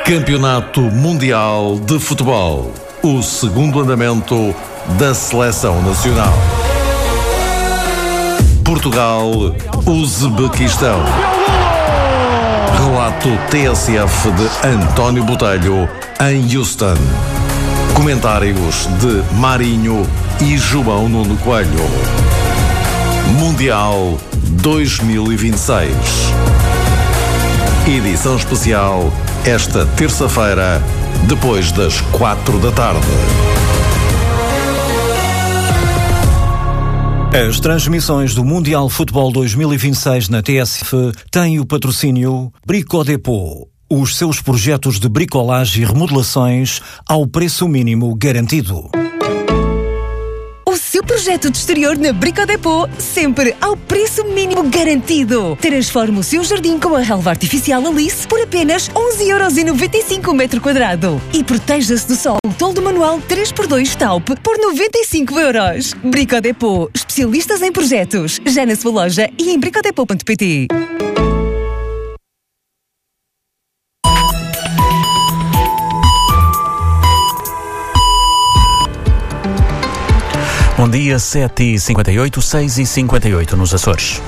Campeonato Mundial de Futebol. O segundo andamento da Seleção Nacional. Portugal, Uzbequistão. Relato TSF de António Botelho em Houston. Comentários de Marinho e João Nuno Coelho. Mundial 2026. Edição especial esta terça-feira, depois das 4 da tarde. As transmissões do Mundial Futebol 2026 na TSF têm o patrocínio Brico-Dépôt. Os seus projetos de bricolagem e remodelações ao preço mínimo garantido. O seu projeto de exterior na Brico-Dépôt, sempre ao preço mínimo garantido. Transforme o seu jardim com a relva artificial Alice por apenas 11,95€ o metro quadrado. E proteja-se do sol. Toldo manual 3x2 Taup por 95€. Brico-Dépôt, especialistas em projetos. Já na sua loja e em bricodepot.pt. Bom dia, 7h58, 6h58 nos Açores.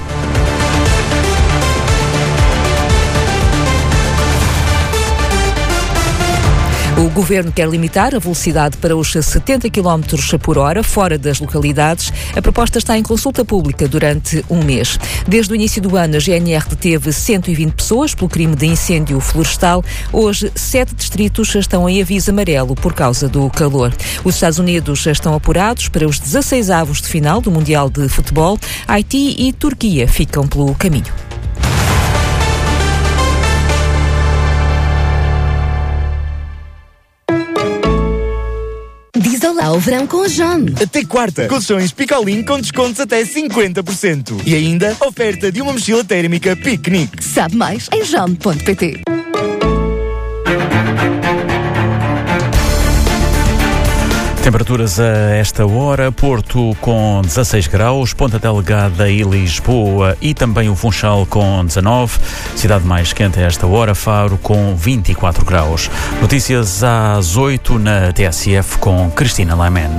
O Governo quer limitar a velocidade para os 70 km por hora fora das localidades. A proposta está em consulta pública durante um mês. Desde o início do ano, a GNR deteve 120 pessoas pelo crime de incêndio florestal. Hoje, 7 distritos estão em aviso amarelo por causa do calor. Os Estados Unidos estão apurados para os 16avos de final do Mundial de Futebol. Haiti e Turquia ficam pelo caminho. Diz olá ao verão com a John. Até quarta, colchões Picolin com descontos até 50%. E ainda, oferta de uma mochila térmica piquenique. Sabe mais em john.pt. Temperaturas a esta hora: Porto com 16 graus, Ponta Delgada e Lisboa e também o Funchal com 19. Cidade mais quente a esta hora, Faro com 24 graus. Notícias às 8 na TSF com Cristina Lamen.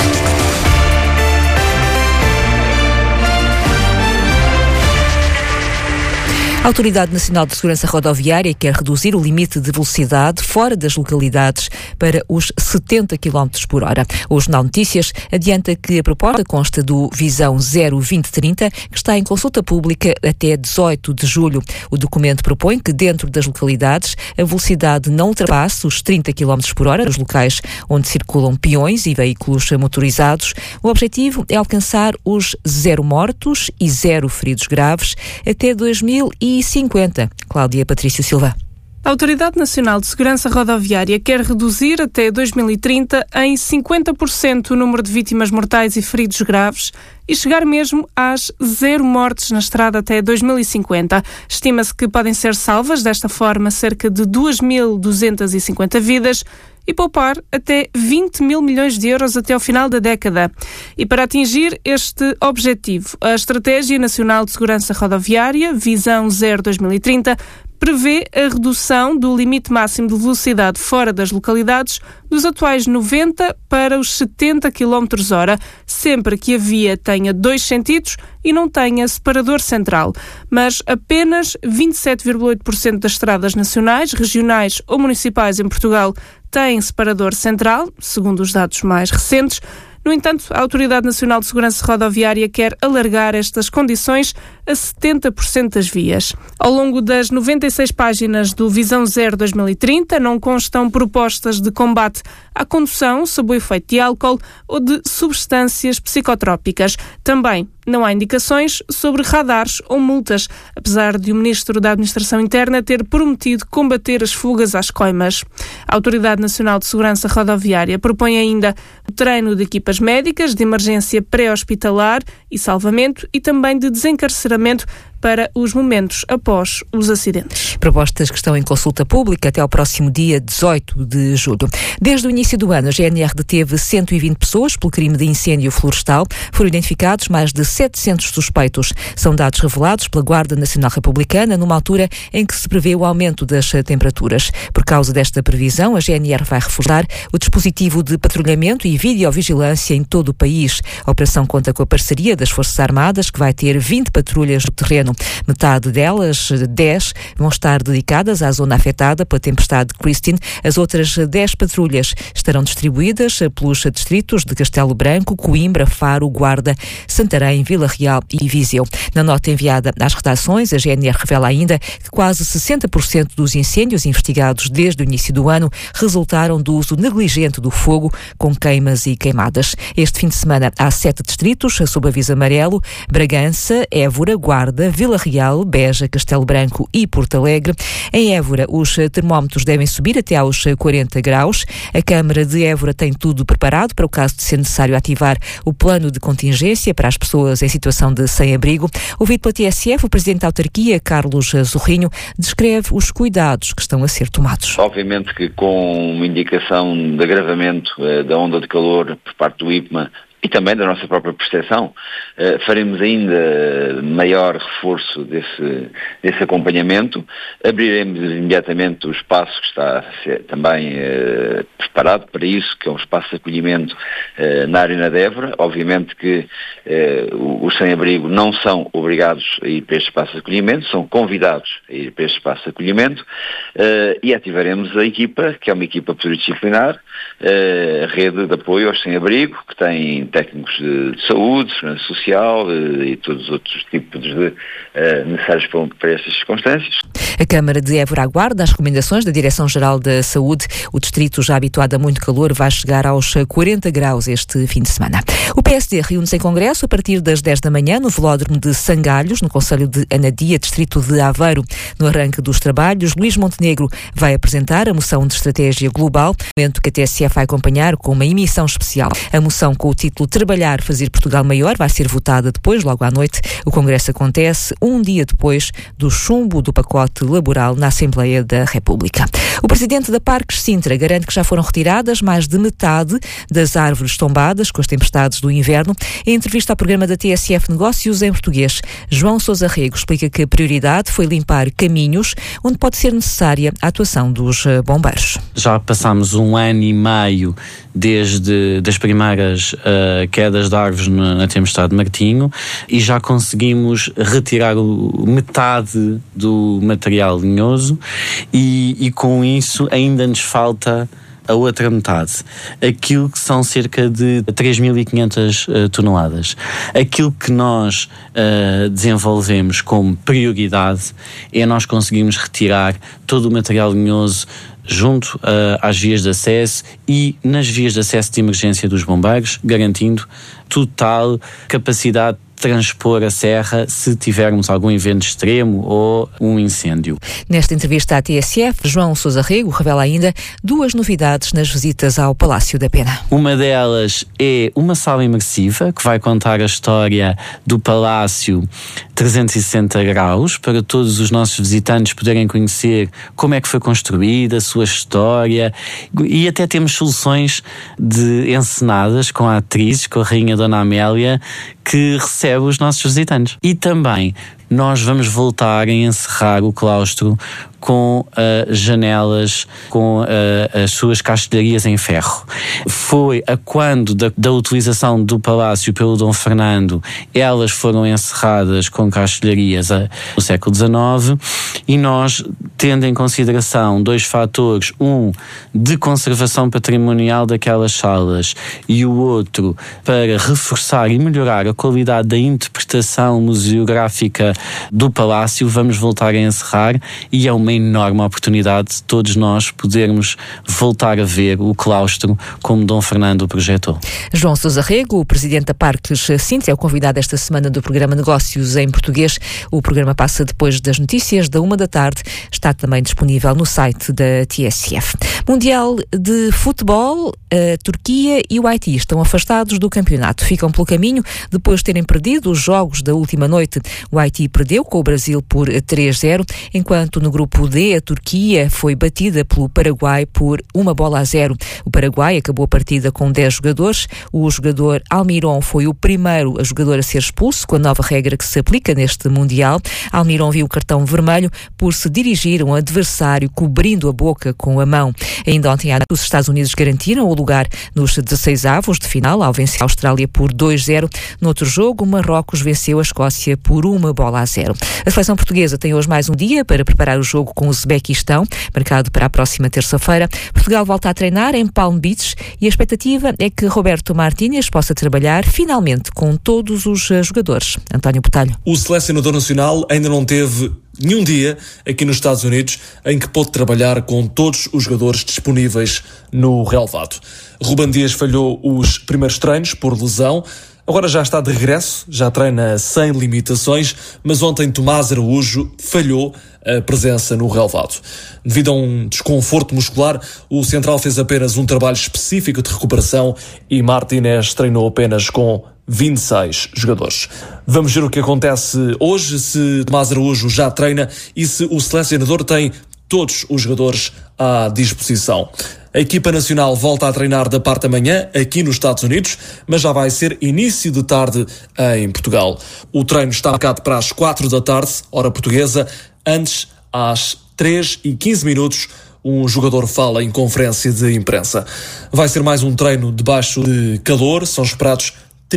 A Autoridade Nacional de Segurança Rodoviária quer reduzir o limite de velocidade fora das localidades para os 70 km por hora. O Jornal Notícias adianta que a proposta consta do Visão 0-2030, que está em consulta pública até 18 de julho. O documento propõe que dentro das localidades a velocidade não ultrapasse os 30 km por hora nos locais onde circulam peões e veículos motorizados. O objetivo é alcançar os 0 mortos e 0 feridos graves até 2050. Cláudia Patrício Silva. A Autoridade Nacional de Segurança Rodoviária quer reduzir até 2030 em 50% o número de vítimas mortais e feridos graves e chegar mesmo às 0 mortes na estrada até 2050. Estima-se que podem ser salvas desta forma cerca de 2.250 vidas e poupar até 20 mil milhões de euros até ao final da década. E para atingir este objetivo, a Estratégia Nacional de Segurança Rodoviária, Visão 0-2030, prevê a redução do limite máximo de velocidade fora das localidades dos atuais 90 para os 70 km/h, sempre que a via tenha 2 sentidos e não tenha separador central. Mas apenas 27,8% das estradas nacionais, regionais ou municipais em Portugal têm separador central, segundo os dados mais recentes. No entanto, a Autoridade Nacional de Segurança Rodoviária quer alargar estas condições a 70% das vias. Ao longo das 96 páginas do Visão 0-2030 não constam propostas de combate à condução sob o efeito de álcool ou de substâncias psicotrópicas. Também não há indicações sobre radares ou multas, apesar de o Ministro da Administração Interna ter prometido combater as fugas às coimas. A Autoridade Nacional de Segurança Rodoviária propõe ainda o treino de equipas médicas, de emergência pré-hospitalar e salvamento e também de desencarceramento para os momentos após os acidentes. Propostas que estão em consulta pública até ao próximo dia 18 de julho. Desde o início do ano, a GNR deteve 120 pessoas pelo crime de incêndio florestal. Foram identificados mais de 700 suspeitos. São dados revelados pela Guarda Nacional Republicana numa altura em que se prevê o aumento das temperaturas. Por causa desta previsão, a GNR vai reforçar o dispositivo de patrulhamento e videovigilância em todo o país. A operação conta com a parceria das Forças Armadas, que vai ter 20 patrulhas no terreno. Metade delas, 10, vão estar dedicadas à zona afetada pela tempestade Christine. As outras 10 patrulhas estarão distribuídas pelos distritos de Castelo Branco, Coimbra, Faro, Guarda, Santarém, Vila Real e Viseu. Na nota enviada às redações, a GNR revela ainda que quase 60% dos incêndios investigados desde o início do ano resultaram do uso negligente do fogo, com queimas e queimadas. Este fim de semana há 7 distritos sob aviso amarelo: Bragança, Évora, Guarda, Vila Real, Beja, Castelo Branco e Porto Alegre. Em Évora, os termómetros devem subir até aos 40 graus. A Câmara de Évora tem tudo preparado para o caso de ser necessário ativar o plano de contingência para as pessoas em situação de sem-abrigo. Ouvido pela TSF, o Presidente da Autarquia, Carlos Zorrinho, descreve os cuidados que estão a ser tomados. Obviamente que com uma indicação de agravamento da onda de calor por parte do IPMA e também da nossa própria percepção, faremos ainda maior reforço desse acompanhamento. Abriremos imediatamente o espaço que está também preparado para isso, que é um espaço de acolhimento na Arena de Évora. Obviamente que os sem-abrigo não são obrigados a ir para este espaço de acolhimento, são convidados a ir para este espaço de acolhimento, e ativaremos a equipa, que é uma equipa pluridisciplinar, a rede de apoio aos sem-abrigo, que tem técnicos de saúde, segurança social e todos os outros tipos de necessários para estas circunstâncias. A Câmara de Évora aguarda as recomendações da Direção-Geral da Saúde. O distrito, já habituado a muito calor, vai chegar aos 40 graus este fim de semana. O PSD reúne-se em congresso a partir das 10 da manhã no velódromo de Sangalhos, no concelho de Anadia, distrito de Aveiro. No arranque dos trabalhos, Luís Montenegro vai apresentar a moção de estratégia global, momento que a TSF vai acompanhar com uma emissão especial. A moção com o título Trabalhar, Fazer Portugal Maior vai ser votada depois, logo à noite. O congresso acontece um dia depois do chumbo do pacote laboral na Assembleia da República. O presidente da Parques Sintra garante que já foram retiradas mais de metade das árvores tombadas com as tempestades do inverno. Em entrevista ao programa da TSF Negócios em Português, João Sousa Rego explica que a prioridade foi limpar caminhos onde pode ser necessária a atuação dos bombeiros. Já passámos 1 ano e meio desde as primeiras quedas de árvores na tempestade de Martinho e já conseguimos retirar metade do material linhoso e com isso ainda nos falta a outra metade, aquilo que são cerca de 3.500 toneladas. Aquilo que nós desenvolvemos como prioridade é nós conseguirmos retirar todo o material linhoso junto às vias de acesso e nas vias de acesso de emergência dos bombeiros, garantindo total capacidade de transpor a serra se tivermos algum evento extremo ou um incêndio. Nesta entrevista à TSF, João Sousa Rego revela ainda 2 novidades nas visitas ao Palácio da Pena. Uma delas é uma sala imersiva que vai contar a história do Palácio 360 graus para todos os nossos visitantes poderem conhecer como é que foi construída, a sua história, e até temos soluções de encenadas com atrizes, com a Rainha Dona Amélia, que recebe os nossos visitantes. E também nós vamos voltar a encerrar o claustro com janelas, com as suas castelharias em ferro. Foi a quando da utilização do palácio pelo Dom Fernando, elas foram encerradas com castelharias no século XIX, e nós, tendo em consideração 2 fatores, um de conservação patrimonial daquelas salas e o outro para reforçar e melhorar a qualidade da interpretação museográfica do palácio, vamos voltar a encerrar, e é uma enorme oportunidade de todos nós podermos voltar a ver o claustro como Dom Fernando o projetou. João Sousa Rego, o presidente da Parques Sintra, é o convidado esta semana do programa Negócios em Português. O programa passa depois das notícias da 1 da tarde. Está também disponível no site da TSF. Mundial de Futebol, a Turquia e o Haiti estão afastados do campeonato. Ficam pelo caminho depois de terem perdido os jogos da última noite. O Haiti perdeu com o Brasil por 3-0, enquanto no grupo D a Turquia foi batida pelo Paraguai por 1-0. O Paraguai acabou a partida com 10 jogadores. O jogador Almiron foi o primeiro jogador a ser expulso, com a nova regra que se aplica neste Mundial. Almiron viu o cartão vermelho por se dirigir a um adversário cobrindo a boca com a mão. Ainda ontem os Estados Unidos garantiram o lugar nos 16avos de final ao vencer a Austrália por 2-0. No outro jogo, o Marrocos venceu a Escócia por 1-0. A seleção portuguesa tem hoje mais um dia para preparar o jogo com o Uzbequistão, marcado para a próxima terça-feira. Portugal volta a treinar em Palm Beach e a expectativa é que Roberto Martínez possa trabalhar finalmente com todos os jogadores. António Botelho. O selecionador nacional ainda não teve nenhum dia aqui nos Estados Unidos em que pôde trabalhar com todos os jogadores disponíveis no relevado. Ruben Dias falhou os primeiros treinos por lesão. Agora já está de regresso, já treina sem limitações, mas ontem Tomás Araújo falhou a presença no relevado. Devido a um desconforto muscular, o central fez apenas um trabalho específico de recuperação e Martínez treinou apenas com 26 jogadores. Vamos ver o que acontece hoje, se Tomás Araújo já treina e se o selecionador tem todos os jogadores à disposição. A equipa nacional volta a treinar da parte da manhã aqui nos Estados Unidos, mas já vai ser início de tarde em Portugal. O treino está marcado para as 4 da tarde, hora portuguesa. Antes, às 3h15, um jogador fala em conferência de imprensa. Vai ser mais um treino debaixo de calor, são esperados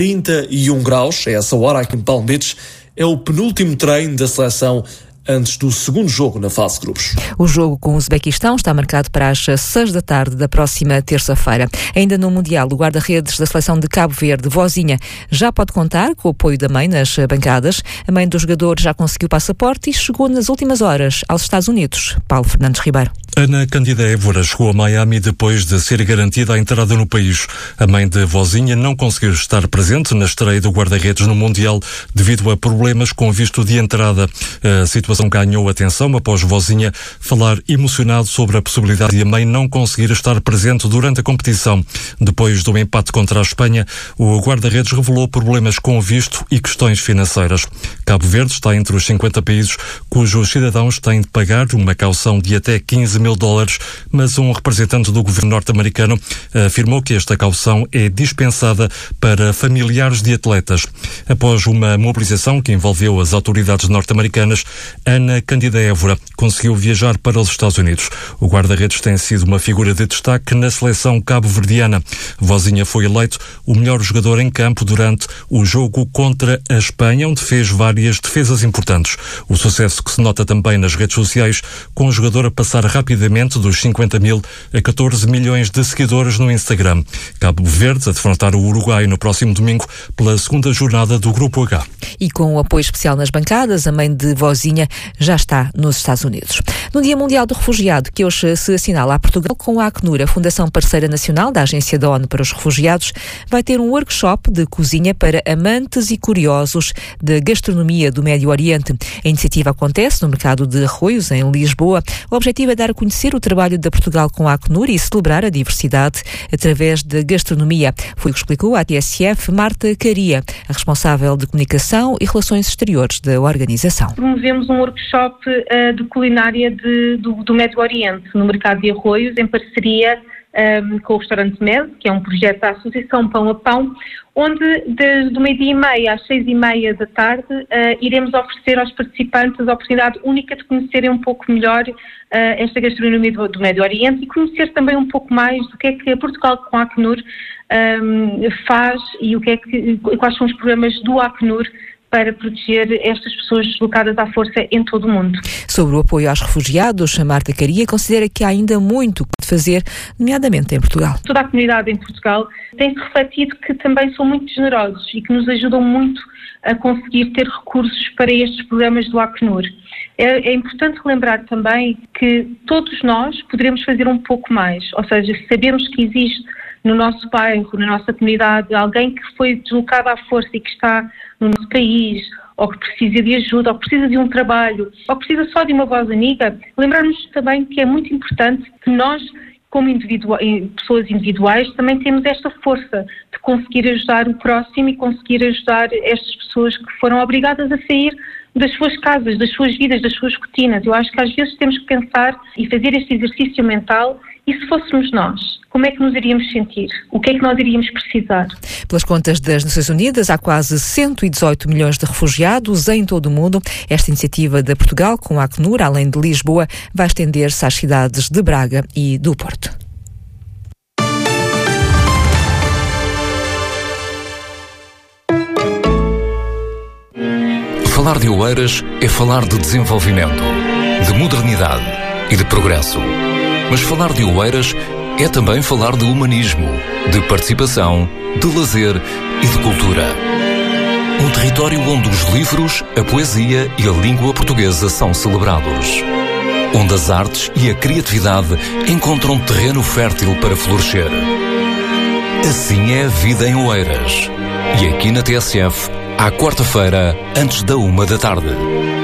31 graus, é essa hora aqui em Palm Beach. É o penúltimo treino da seleção antes do segundo jogo na fase de grupos. O jogo com o Uzbequistão está marcado para as 6 da tarde da próxima terça-feira. Ainda no Mundial, o guarda-redes da seleção de Cabo Verde, Vozinha, já pode contar com o apoio da mãe nas bancadas. A mãe do jogador já conseguiu passaporte e chegou nas últimas horas aos Estados Unidos. Paulo Fernandes Ribeiro. Ana Cândida Évora chegou a Miami depois de ser garantida a entrada no país. A mãe de Vozinha não conseguiu estar presente na estreia do guarda-redes no Mundial devido a problemas com visto de entrada. A situação ganhou atenção após Vozinha falar emocionado sobre a possibilidade de a mãe não conseguir estar presente durante a competição. Depois do empate contra a Espanha, o guarda-redes revelou problemas com visto e questões financeiras. Cabo Verde está entre os 50 países cujos cidadãos têm de pagar uma caução de até $15 mil, mas um representante do governo norte-americano afirmou que esta caução é dispensada para familiares de atletas. Após uma mobilização que envolveu as autoridades norte-americanas, Ana Cândida Évora conseguiu viajar para os Estados Unidos. O guarda-redes tem sido uma figura de destaque na seleção cabo-verdiana. Vozinha foi eleito o melhor jogador em campo durante o jogo contra a Espanha, onde fez várias defesas importantes. O sucesso que se nota também nas redes sociais, com o jogador a passar rapidamente dos 50 mil a 14 milhões de seguidores no Instagram. Cabo Verde a defrontar o Uruguai no próximo domingo pela segunda jornada do Grupo H. E com o apoio especial nas bancadas, a mãe de Vozinha já está nos Estados Unidos. No Dia Mundial do Refugiado, que hoje se assinala a Portugal, com a Acnur, a Fundação Parceira Nacional da Agência da ONU para os Refugiados, vai ter um workshop de cozinha para amantes e curiosos da gastronomia do Médio Oriente. A iniciativa acontece no mercado de Arroios, em Lisboa. O objetivo é dar a conhecer o trabalho da Portugal com a Acnur e celebrar a diversidade através da gastronomia. Foi o que explicou à TSF Marta Caria, a responsável de comunicação e relações exteriores da organização. Promovemos um workshop de culinária do Médio Oriente, no mercado de Arroios, em parceria com o restaurante MED, que é um projeto da Associação Pão a Pão, onde do 12h30 às 6h30 da tarde iremos oferecer aos participantes a oportunidade única de conhecerem um pouco melhor esta gastronomia do Médio Oriente e conhecer também um pouco mais do que é que a Portugal com a Acnur faz e quais são os programas do Acnur para proteger estas pessoas deslocadas à força em todo o mundo. Sobre o apoio aos refugiados, a Marta Caria considera que há ainda muito de fazer, nomeadamente em Portugal. Toda a comunidade em Portugal tem-se refletido que também são muito generosos e que nos ajudam muito a conseguir ter recursos para estes programas do Acnur. É importante relembrar também que todos nós poderemos fazer um pouco mais, ou seja, sabemos que existe no nosso bairro, na nossa comunidade, alguém que foi deslocado à força e que está no nosso país, ou que precisa de ajuda, ou que precisa de um trabalho, ou que precisa só de uma voz amiga, lembrarmos também que é muito importante que nós como pessoas individuais, também temos esta força de conseguir ajudar o próximo e conseguir ajudar estas pessoas que foram obrigadas a sair das suas casas, das suas vidas, das suas rotinas. Eu acho que às vezes temos que pensar e fazer este exercício mental, e se fôssemos nós, como é que nos iríamos sentir? O que é que nós iríamos precisar? Pelas contas das Nações Unidas, há quase 118 milhões de refugiados em todo o mundo. Esta iniciativa de Portugal, com a Acnur, além de Lisboa, vai estender-se às cidades de Braga e do Porto. Falar de Oeiras é falar de desenvolvimento, de modernidade e de progresso. Mas falar de Oeiras é também falar de humanismo, de participação, de lazer e de cultura. Um território onde os livros, a poesia e a língua portuguesa são celebrados. Onde as artes e a criatividade encontram terreno fértil para florescer. Assim é a vida em Oeiras. E aqui na TSF, à quarta-feira, antes da 1 da tarde.